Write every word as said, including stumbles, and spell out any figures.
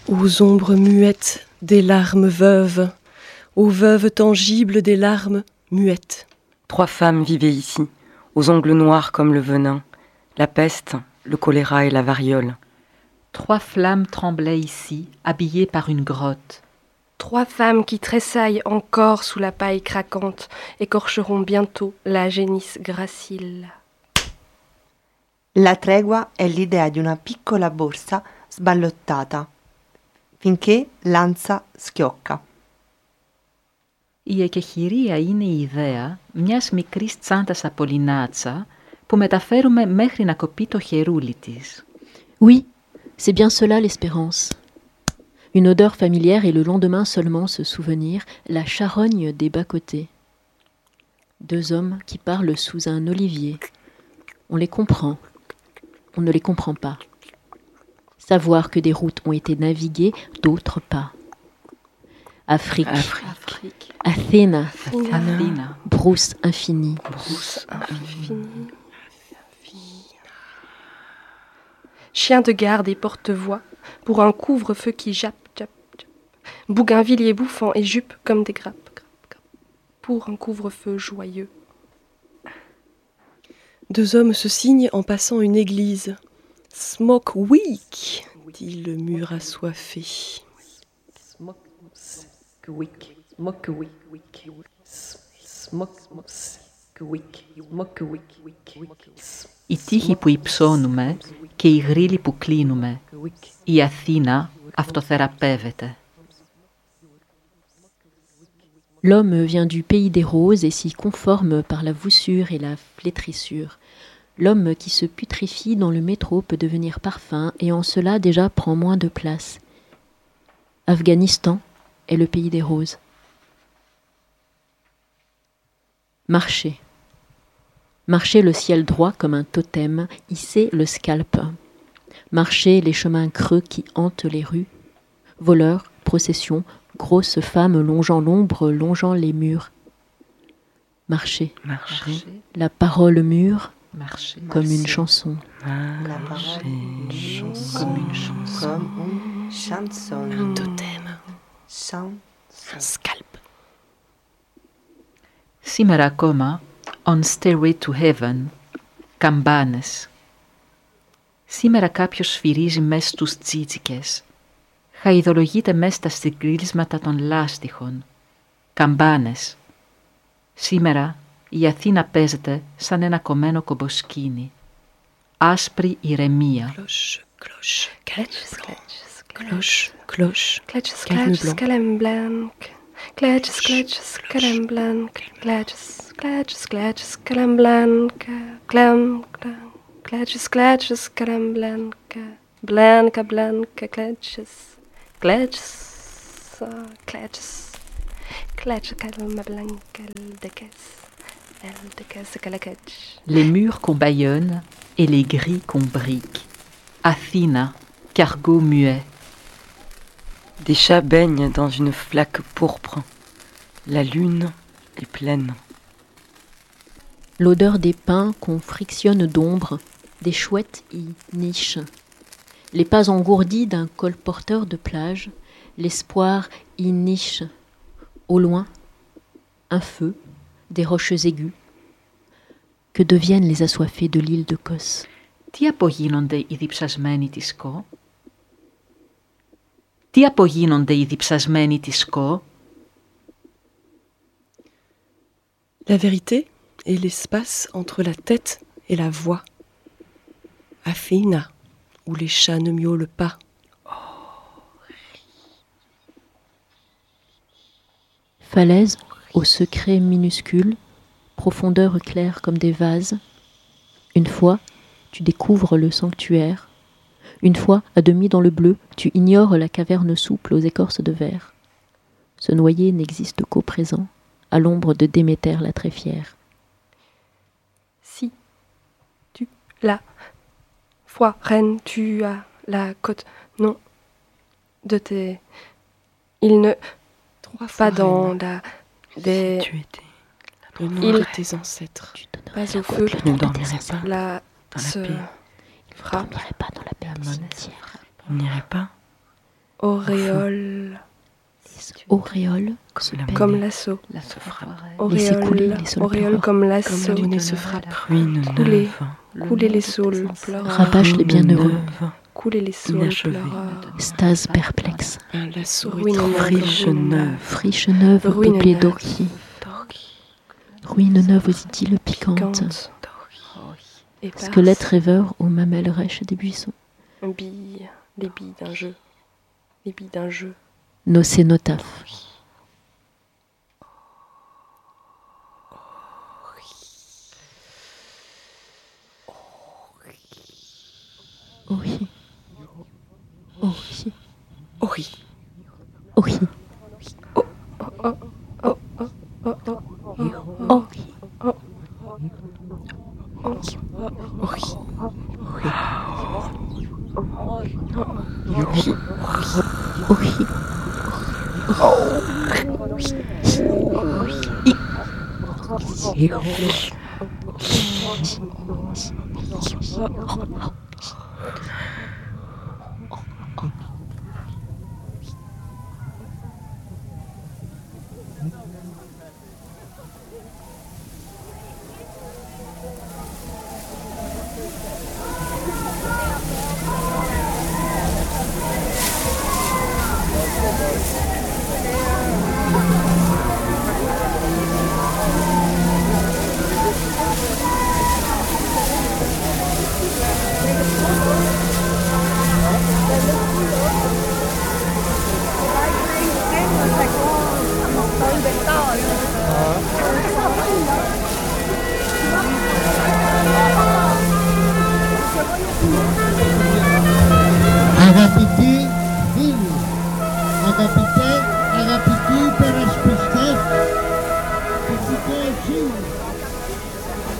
Aux ombres muettes des larmes veuves, aux veuves tangibles des larmes muettes. Trois femmes vivaient ici, aux ongles noirs comme le venin, la peste, le choléra et la variole. Trois flammes tremblaient ici, habillées par une grotte. Trois femmes qui tressaillent encore sous la paille craquante écorcheront bientôt la génisse gracile. La tregua è l'idea di una piccola borsa sballottata, finché l'ansa schiocca. Η εκεχηρία είναι η ιδέα μιας μικρής τσάντας από λινάτσα που μεταφέρουμε μέχρι να κοπεί το χερούλι της. Oui, c'est bien cela l'espérance. Une odeur familière et le lendemain seulement se souvenir, la charogne des bas-côtés. Deux hommes qui parlent sous un olivier. On les comprend, on ne les comprend pas. Savoir que des routes ont été naviguées, d'autres pas. Afrique, Afrique. Athéna, Αθήνα, brousse infinie. Brousse infinie. Chien de garde et porte-voix pour un couvre-feu qui jappe, jappe, jappe. Bougainvilliers bouffant et jupe comme des grappes, grappes, grappes. Pour un couvre-feu joyeux. Deux hommes se signent en passant une église. Smoke week, dit le mur assoiffé. Οι τείχοι που υψώνουμε και οι γρίλοι που κλείνουμε. Η Αθήνα αυτοθεραπεύεται. L'homme vient du pays des roses et s'y conforme par la voussure et la flétrissure. L'homme qui se putréfie dans le métro peut devenir parfum et en cela déjà prend moins de place. Afghanistan est le pays des roses. Marcher. Marcher le ciel droit comme un totem, hisser le scalp. Marcher les chemins creux qui hantent les rues. Voleurs, processions, grosses femmes longeant l'ombre, longeant les murs. Marcher. Marcher. La parole mûre Marcher. comme une chanson. Marcher. Comme une chanson. Comme une chanson. Un totem. Chanson. Un scalp. Σήμερα ακόμα, on stairway to heaven, καμπάνες. Σήμερα κάποιος σφυρίζει μες στους τσίτσικες. Χαϊδολογείται μες στα συγκρίσματα των λάστιχων. Καμπάνες. Σήμερα η Αθήνα παίζεται σαν ένα κομμένο κομποσκίνι. Άσπρη ηρεμία. Cloche, cloche, Cletches, cletches, cloche, cloche. cletches, Calme cletches, blanc. calme blanc. Cletches, cletches, calme blanc. Cletches, cletches, cletches, calme blanc. Clam, clam. Cletches, cletches, calme blanc. Blanca, blanca, cletches. Cletches, cletches. Cletches, calme blanc. Elle décaisse. Elle décaisse, qu'elle catch. Les murs qu'on bâillonne et les grilles qu'on brique. Athina, cargo muet. Des chats baignent dans une flaque pourpre. La lune est pleine. L'odeur des pins qu'on frictionne d'ombre, des chouettes y nichent. Les pas engourdis d'un colporteur de plage, l'espoir y niche. Au loin, un feu, des roches aiguës. Que deviennent les assoiffés de l'île de Kos? Τι απογίνονται οι διψασμένοι της Σκο? Τι απογίνονται οι διψασμένοι της Σκο? La vérité est l'espace entre la tête et la voix. Athina, où les chats ne miaulent pas. Falaise aux secrets minuscules, profondeur claire comme des vases. Une fois, tu découvres le sanctuaire. Une fois, à demi dans le bleu, tu ignores la caverne souple aux écorces de verre. Ce noyer n'existe qu'au présent, à l'ombre de Déméter la très fière. Si tu la foi, reine, tu as la côte, non, de tes... Il ne... Trois Pas fois dans reine. la... Des... Tu étais Le nom Il- de tes ancêtres. Tu donnerais Pas la au voix feu. de la Ne tombe dormirais des raisins. pas. La... Dans la se paix. Il ne frappe. dormirait pas dans la paix des monnaie. cimetières. On n'irait pas Auréole. Auréole Comme la Comme l'assaut. La se frappe. Laissez couler Auréole. les saules Auréole pleureurs. comme Comme l'assaut. la lunée se frappe. Ruine Couler. neuve. Couler les saules pleureurs. Ravage les bienheureux. Neuve. Couler les saules Inachevé. pleureurs. Stase perplexe. Un lasso Ruine étrange. neuve. Friche neuve. Friche neuve Ruine peuplée neuve. d'orchis. Ruine neuve aux idylles piquantes. Piquante. Éparse. Squelette rêveur aux mamelles rêches des buissons. Un bille. Les billes d'un jeu. Les billes d'un jeu. Nocénotaphe. Ori. Ori. Ori. Ori. Ori. Αγαπητοί φίλοι, αγαπητέ, αγαπητοί υπερασπιστές της δικαιοσύνης,